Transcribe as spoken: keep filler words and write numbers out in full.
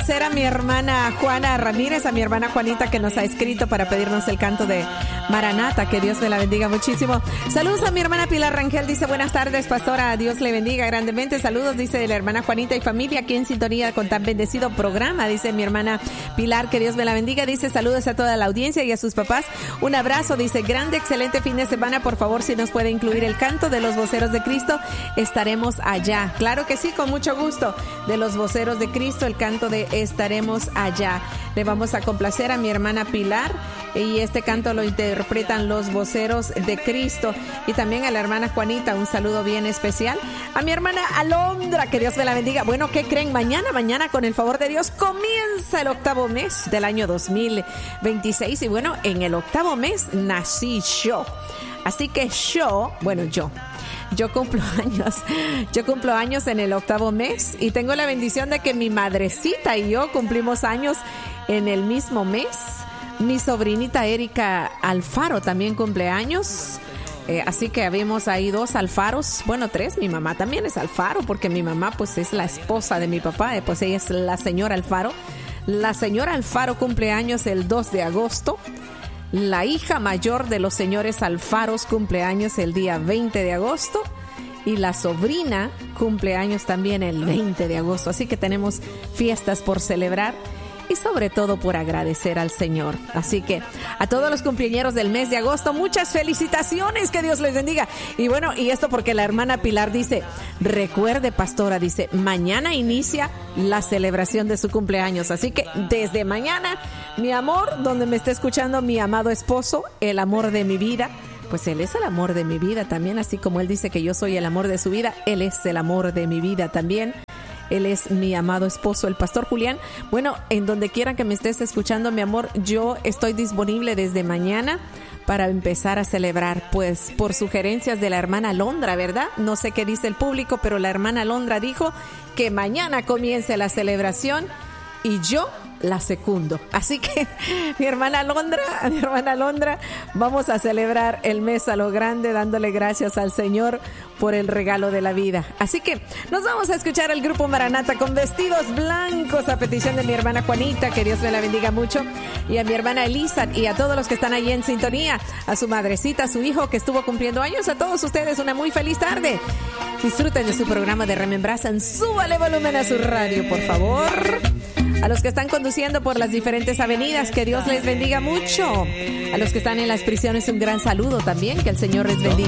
complacer a mi hermana Juana Ramírez, a mi hermana Juanita, que nos ha escrito para pedirnos el canto de Maranata. Que Dios me la bendiga muchísimo. Saludos a mi hermana Pilar Rangel, dice buenas tardes, pastora, Dios le bendiga grandemente. Saludos, dice, de la hermana Juanita y familia aquí en sintonía con tan bendecido programa, dice mi hermana Pilar, que Dios me la bendiga. Dice saludos a toda la audiencia y a sus papás. Un abrazo, dice, grande, excelente fin de semana. Por favor, si nos puede incluir el canto de los voceros de Cristo, estaremos allá. Claro que sí, con mucho gusto. De los voceros de Cristo, el canto de Estaremos allá. Le vamos a complacer a mi hermana Pilar y este canto lo interpretan los voceros de Cristo. Y también a la hermana Juanita, un saludo bien especial. A mi hermana Alondra, que Dios me la bendiga. Bueno, ¿qué creen? Mañana, mañana con el favor de Dios comienza el octavo mes del año dos mil veintiséis. Y bueno, en el octavo mes nací yo. Así que yo, bueno, yo Yo cumplo años, yo cumplo años en el octavo mes y tengo la bendición de que mi madrecita y yo cumplimos años en el mismo mes. Mi sobrinita Erika Alfaro también cumple años, eh, así que habemos ahí dos Alfaros, bueno, tres. Mi mamá también es Alfaro porque mi mamá pues es la esposa de mi papá, eh, pues ella es la señora Alfaro. La señora Alfaro cumple años el dos de agosto. La hija mayor de los señores Alfaros cumple años el día veinte de agosto y la sobrina cumple años también el veinte de agosto. Así que tenemos fiestas por celebrar y sobre todo por agradecer al Señor. Así que a todos los cumpleañeros del mes de agosto, muchas felicitaciones, que Dios les bendiga. Y bueno, y esto porque la hermana Pilar dice, recuerde, pastora, dice, mañana inicia la celebración de su cumpleaños. Así que desde mañana, mi amor, donde me esté escuchando mi amado esposo, el amor de mi vida, pues él es el amor de mi vida también, así como él dice que yo soy el amor de su vida, él es el amor de mi vida también. Él es mi amado esposo, el pastor Julián. Bueno, en donde quiera que me estés escuchando, mi amor, yo estoy disponible desde mañana para empezar a celebrar, pues por sugerencias de la hermana Alondra, ¿verdad? No sé qué dice el público, pero la hermana Alondra dijo que mañana comience la celebración y yo la secundo. Así que mi hermana Alondra, mi hermana Alondra, vamos a celebrar el mes a lo grande, dándole gracias al Señor por el regalo de la vida. Así que nos vamos a escuchar el grupo Maranata con Vestidos Blancos, a petición de mi hermana Juanita, que Dios me la bendiga mucho, y a mi hermana Elisa, y a todos los que están ahí en sintonía, a su madrecita, a su hijo que estuvo cumpliendo años, a todos ustedes una muy feliz tarde. Disfruten de su programa de Remembranza. Súbale volumen a su radio, por favor. A los que están conduciendo por las diferentes avenidas, que Dios les bendiga mucho. A los que están en las prisiones, un gran saludo también, que el Señor les bendiga.